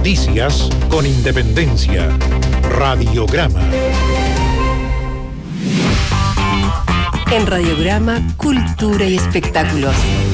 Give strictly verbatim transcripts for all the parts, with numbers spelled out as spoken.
Noticias con independencia. Radiograma. En Radiograma, cultura y espectáculos.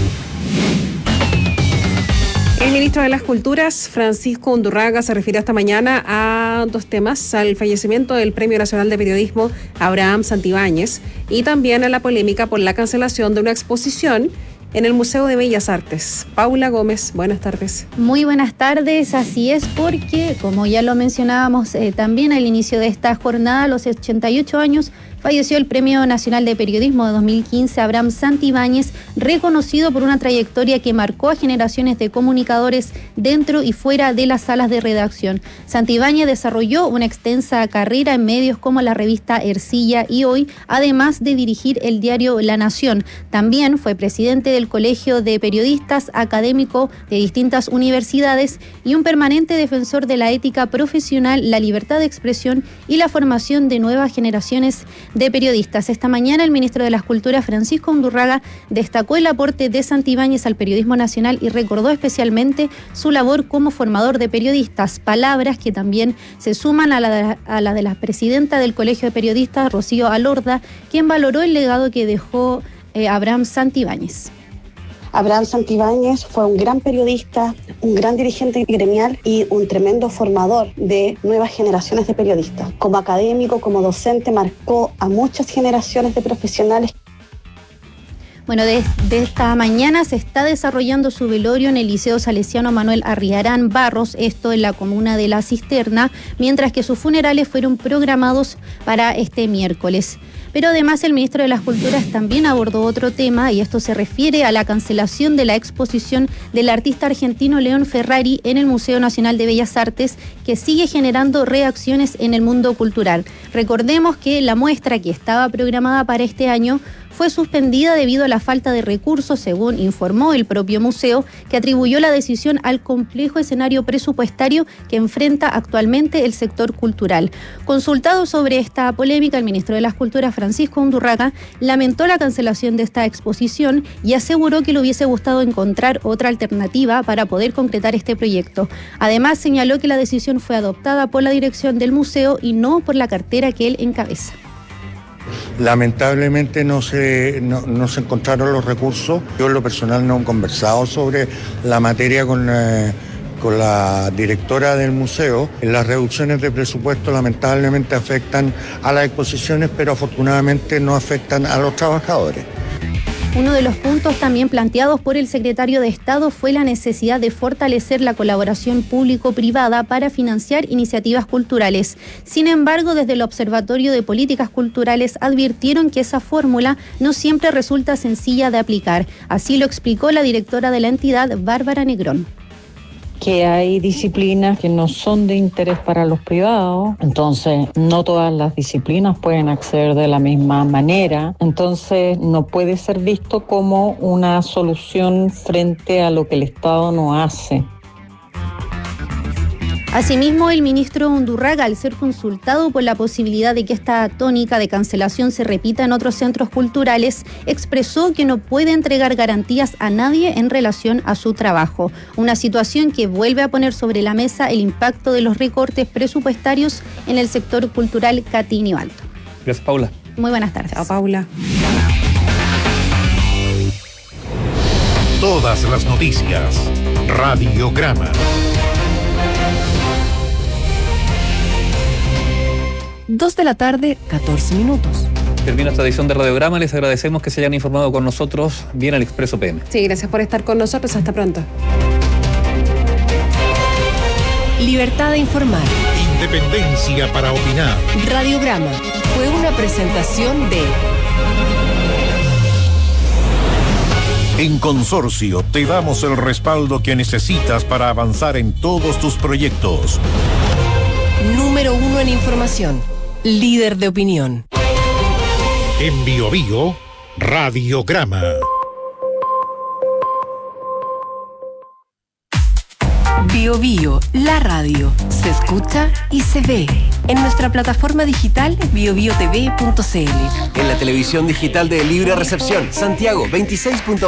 El ministro de las Culturas, Francisco Undurraga, se refirió esta mañana a dos temas: al fallecimiento del Premio Nacional de Periodismo Abraham Santibáñez y también a la polémica por la cancelación de una exposición en el Museo de Bellas Artes. Paula Gómez, buenas tardes. Muy buenas tardes, así es, porque como ya lo mencionábamos eh, también al inicio de esta jornada, a los ochenta y ocho años falleció el Premio Nacional de Periodismo de dos mil quince, Abraham Santibáñez, reconocido por una trayectoria que marcó a generaciones de comunicadores dentro y fuera de las salas de redacción. Santibáñez desarrolló una extensa carrera en medios como la revista Ercilla y Hoy, además de dirigir el diario La Nación. También fue presidente del Colegio de Periodistas, académico de distintas universidades y un permanente defensor de la ética profesional, la libertad de expresión y la formación de nuevas generaciones de periodistas. Esta mañana el ministro de las Culturas, Francisco Undurraga, destacó el aporte de Santibáñez al periodismo nacional y recordó especialmente su labor como formador de periodistas, palabras que también se suman a la de, a la de la presidenta del Colegio de Periodistas, Rocío Alorda, quien valoró el legado que dejó eh, Abraham Santibáñez. Abraham Santibáñez fue un gran periodista, un gran dirigente gremial y un tremendo formador de nuevas generaciones de periodistas. Como académico, como docente, marcó a muchas generaciones de profesionales. Bueno, de, de esta mañana se está desarrollando su velorio en el Liceo Salesiano Manuel Arriarán Barros, esto en la comuna de La Cisterna, mientras que sus funerales fueron programados para este miércoles. Pero además el ministro de las Culturas también abordó otro tema, y esto se refiere a la cancelación de la exposición del artista argentino León Ferrari en el Museo Nacional de Bellas Artes, que sigue generando reacciones en el mundo cultural. Recordemos que la muestra, que estaba programada para este año, fue suspendida debido a la falta de recursos, según informó el propio museo, que atribuyó la decisión al complejo escenario presupuestario que enfrenta actualmente el sector cultural. Consultado sobre esta polémica, el ministro de las Culturas, Francisco Undurraga, lamentó la cancelación de esta exposición y aseguró que le hubiese gustado encontrar otra alternativa para poder concretar este proyecto. Además, señaló que la decisión fue adoptada por la dirección del museo y no por la cartera que él encabeza. Lamentablemente no se, no, no se encontraron los recursos. Yo en lo personal no he conversado sobre la materia con, eh, con la directora del museo. Las reducciones de presupuesto lamentablemente afectan a las exposiciones, pero afortunadamente no afectan a los trabajadores. Uno de los puntos también planteados por el secretario de Estado fue la necesidad de fortalecer la colaboración público-privada para financiar iniciativas culturales. Sin embargo, desde el Observatorio de Políticas Culturales advirtieron que esa fórmula no siempre resulta sencilla de aplicar. Así lo explicó la directora de la entidad, Bárbara Negrón. Que hay disciplinas que no son de interés para los privados, entonces no todas las disciplinas pueden acceder de la misma manera, entonces no puede ser visto como una solución frente a lo que el Estado no hace. Asimismo, el ministro Undurraga, al ser consultado por la posibilidad de que esta tónica de cancelación se repita en otros centros culturales, expresó que no puede entregar garantías a nadie en relación a su trabajo. Una situación que vuelve a poner sobre la mesa el impacto de los recortes presupuestarios en el sector cultural Catinio Alto. Gracias, Paula. Muy buenas tardes. Chao, Paula. Todas las noticias. Radiograma. Dos de la tarde, catorce minutos. Termina esta edición de Radiograma. Les agradecemos que se hayan informado con nosotros bien al Expreso P M. Sí, gracias por estar con nosotros. Hasta pronto. Libertad de informar. Independencia para opinar. Radiograma fue una presentación de... En Consorcio te damos el respaldo que necesitas para avanzar en todos tus proyectos. Número uno en información. Líder de opinión. En Bio Bio, Radiograma. Bio Bio, la radio. Se escucha y se ve. En nuestra plataforma digital bio bio t v punto c l. En la televisión digital de Libre Recepción, Santiago veintiséis punto